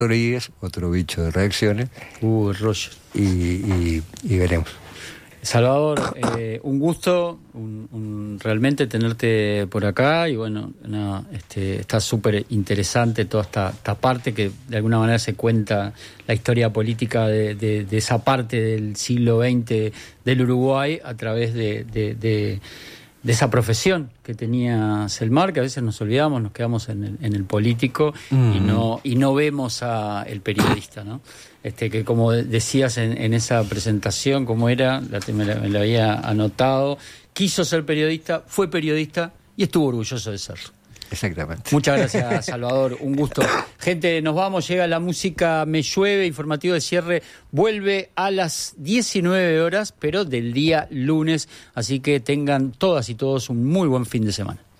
Rodríguez, otro bicho de reacciones. Rollo. Y veremos. Salvador, un gusto, realmente tenerte por acá y bueno, está súper interesante toda esta parte que de alguna manera se cuenta la historia política de esa parte del siglo XX del Uruguay a través de esa profesión que tenía Selmar, que a veces nos olvidamos, nos quedamos en el político y no vemos a el periodista, ¿no? Que como decías en esa presentación, como era, me la había anotado, quiso ser periodista, fue periodista y estuvo orgulloso de serlo. Exactamente. Muchas gracias, Salvador, un gusto. Gente, nos vamos, llega la música Me Llueve, informativo de cierre, vuelve a las 19 horas, pero del día lunes, así que tengan todas y todos un muy buen fin de semana.